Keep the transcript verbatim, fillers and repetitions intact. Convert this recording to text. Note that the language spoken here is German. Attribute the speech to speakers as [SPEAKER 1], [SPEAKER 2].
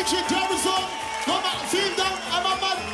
[SPEAKER 1] D J Terrorism. Nochmal vielen Dank, einmal Mann.